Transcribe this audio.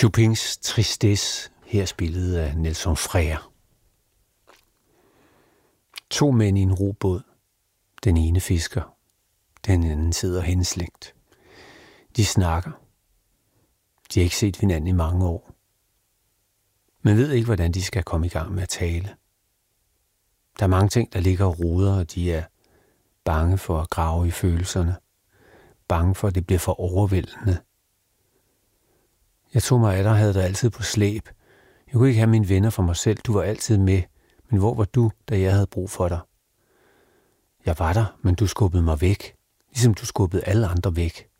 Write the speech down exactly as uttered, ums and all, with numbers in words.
Chopins Tristesse, her spillet af Nelson Frère. To mænd i en robåd. Den ene fisker. Den anden sidder henslængt. De snakker. De har ikke set hinanden i mange år. Man ved ikke, hvordan de skal komme i gang med at tale. Der er mange ting, der ligger og roder, og de er bange for at grave i følelserne. Bange for, at det bliver for overvældende. Jeg tog mig af dig, havde dig altid på slæb. Jeg kunne ikke have mine venner for mig selv. Du var altid med. Men hvor var du, da jeg havde brug for dig? Jeg var der, men du skubbede mig væk. Ligesom du skubbede alle andre væk.